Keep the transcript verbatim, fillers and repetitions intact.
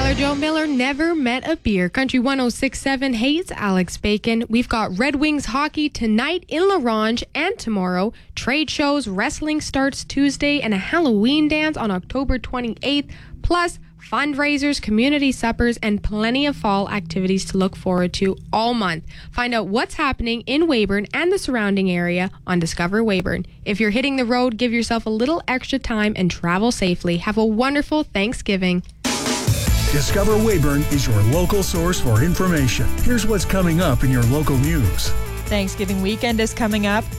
Miller. Joe Miller never met a beer. Country one oh six point seven hates Alex Bacon. We've got Red Wings hockey tonight in La Ronge and tomorrow. Trade shows, wrestling starts Tuesday, and a Halloween dance on October twenty-eighth. Plus, fundraisers, community suppers, and plenty of fall activities to look forward to all month. Find out what's happening in Weyburn and the surrounding area on Discover Weyburn. If you're hitting the road, give yourself a little extra time and travel safely. Have a wonderful Thanksgiving. Discover Weyburn is your local source for information. Here's what's coming up in your local news. Thanksgiving weekend is coming up.